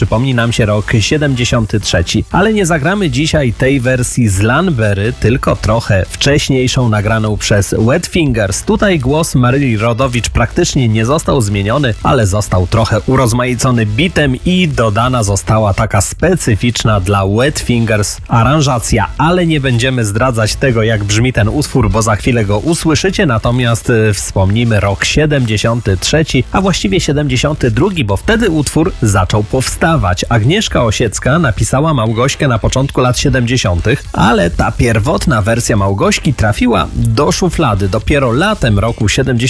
Przypomni nam się rok 73. Ale nie zagramy dzisiaj tej wersji z Lanbery, tylko trochę wcześniejszą, nagraną przez Wet Fingers. Tutaj głos Maryli Rodowicz praktycznie nie został zmieniony, ale został trochę urozmaicony bitem i dodana została taka specyficzna dla Wet Fingers aranżacja. Ale nie będziemy zdradzać tego, jak brzmi ten utwór, bo za chwilę go usłyszycie, natomiast wspomnimy rok 73, a właściwie 72, bo wtedy utwór zaczął powstawać. Agnieszka Osiecka napisała Małgośkę na początku lat 70., ale ta pierwotna wersja Małgośki trafiła do szuflady. Dopiero latem roku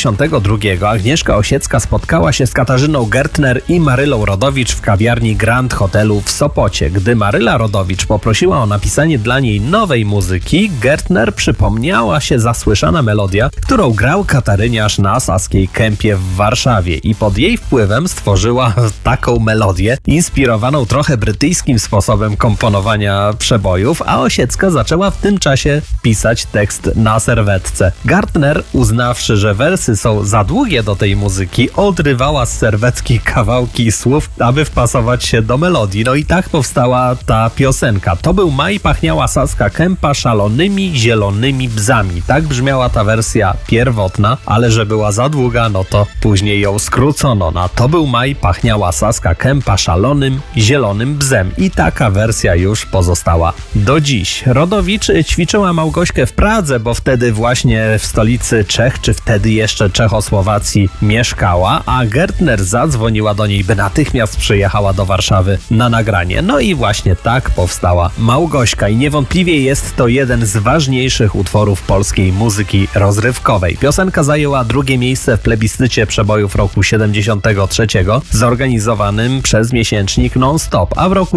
72 Agnieszka Osiecka spotkała się z Katarzyną Gertner i Marylą Rodowicz w kawiarni Grand Hotelu w Sopocie. Gdy Maryla Rodowicz poprosiła o napisanie dla niej nowej muzyki, Gertner przypomniała się zasłyszana melodia, którą grał kataryniarz na Saskiej Kępie w Warszawie i pod jej wpływem stworzyła taką melodię, inspirowaną trochę brytyjskim sposobem komponowania przebojów, a Osiecka zaczęła w tym czasie pisać tekst na serwetce. Gertner, uznawszy, że wersy są za długie do tej muzyki, odrywała z serwetki kawałki słów, aby wpasować się do melodii. No i tak powstała ta piosenka. To był maj, pachniała Saska Kępa szalonymi zielonymi bzami. Tak brzmiała ta wersja pierwotna, ale że była za długa, no to później ją skrócono na To był maj, pachniała Saska Kępa szalonym zielonym bzem. I taka wersja już pozostała do dziś. Rodowicz ćwiczyła Małgośkę w Pradze, bo wtedy właśnie w stolicy Czech, czy wtedy jeszcze Czechosłowacji mieszkała, a Gertner zadzwoniła do niej, by natychmiast przyjechała do Warszawy na nagranie. No i właśnie tak powstała Małgośka i niewątpliwie jest to jeden z ważniejszych utworów polskiej muzyki rozrywkowej. Piosenka zajęła drugie miejsce w plebiscycie przebojów roku 73 zorganizowanym przez miesięcznik Non-Stop, a w roku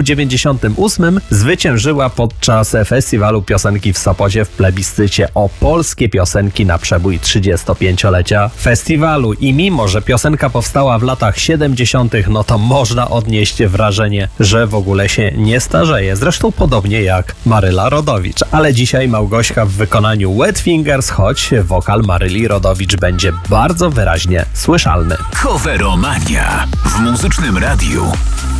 98 zwyciężyła podczas festiwalu piosenki w Sopocie w plebiscycie o polskie piosenki na przebój 35-lecia festiwalu. I mimo, że piosenka powstała w latach 70., no to można odnieść wrażenie, że w ogóle się nie starzeje. Zresztą podobnie jak Maryla Rodowicz. Ale dzisiaj Małgośka w wykonaniu Wet Fingers, choć wokal Maryli Rodowicz będzie bardzo wyraźnie słyszalny. Coveromania w Muzycznym Radiu.